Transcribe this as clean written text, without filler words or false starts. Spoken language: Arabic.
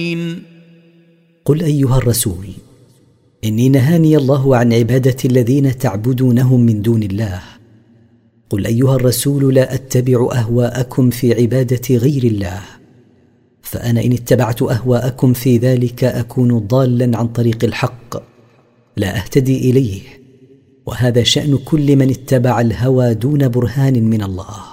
قل أيها الرسول: إني نهاني الله عن عبادة الذين تعبدونهم من دون الله. قل أيها الرسول: لا أتبع أهواءكم في عبادة غير الله، فأنا إن اتبعت أهواءكم في ذلك أكون ضالا عن طريق الحق، لا أهتدي إليه، وهذا شأن كل من اتبع الهوى دون برهان من الله.